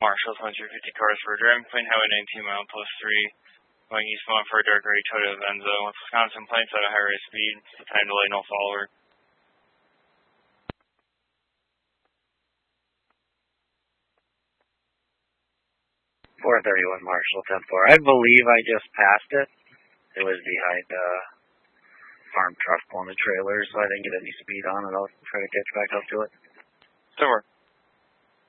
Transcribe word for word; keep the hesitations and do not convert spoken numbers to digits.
Marshall, twenty-three fifty cars for Driving Point, Highway nineteen, mile plus three, going eastbound for a dark gray Toyota Venza, Wisconsin plates at a high rate speed, the time delay, no follower. four thirty-one Marshall, ten four. I believe I just passed it. It was behind a uh, farm truck pulling a trailer, so I didn't get any speed on it. I'll try to catch back up to it. So